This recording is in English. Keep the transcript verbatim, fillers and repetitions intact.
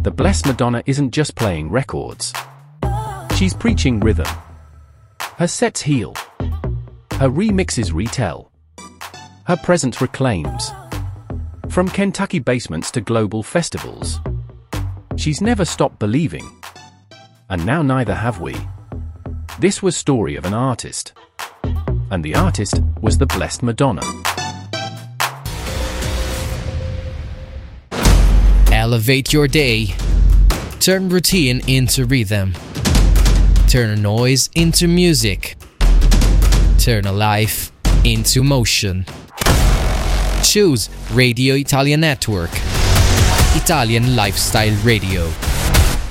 the Blessed Madonna isn't just playing records. She's preaching rhythm. Her sets heal. Her remixes retell. Her presence reclaims. From Kentucky basements to global festivals. She's never stopped believing. And now neither have we. This was story of an artist. And the artist was the Blessed Madonna. Elevate your day. Turn routine into rhythm. Turn noise into music. Turn a life into motion. Choose Radio Italia Network. Italian Lifestyle Radio.